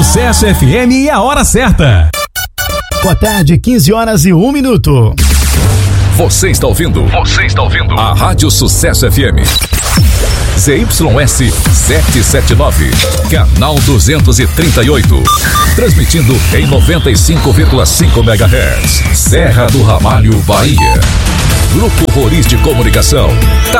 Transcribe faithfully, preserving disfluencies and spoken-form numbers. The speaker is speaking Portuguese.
Sucesso F M e a hora certa. Boa tarde, quinze horas e um minuto. Você está ouvindo? Você está ouvindo? A Rádio Sucesso F M. Z Y S setecentos e setenta e nove, canal duzentos e trinta e oito. Transmitindo em noventa e cinco vírgula cinco megahertz. Serra do Ramalho, Bahia. Grupo Roriz de Comunicação. Tá